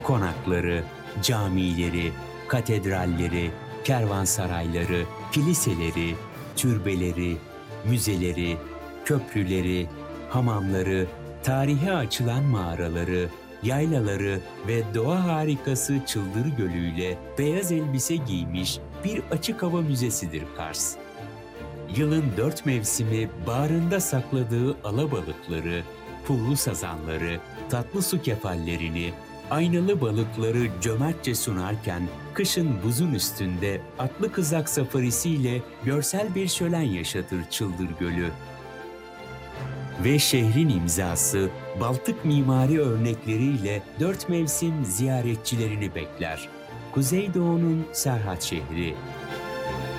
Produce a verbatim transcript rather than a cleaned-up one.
Konakları, camileri, katedralleri, kervansarayları, kiliseleri, türbeleri, müzeleri, köprüleri, hamamları, tarihe açılan mağaraları, yaylaları ve doğa harikası Çıldır Gölü ile beyaz elbise giymiş bir açık hava müzesidir Kars. Yılın dört mevsimi bağrında sakladığı alabalıkları, pullu sazanları, tatlı su kefallerini, aynalı balıkları cömertçe sunarken kışın buzun üstünde atlı kızak safarisiyle görsel bir şölen yaşatır Çıldır Gölü. Ve şehrin imzası Baltık mimari örnekleriyle dört mevsim ziyaretçilerini bekler. Kuzeydoğu'nun Serhat şehri.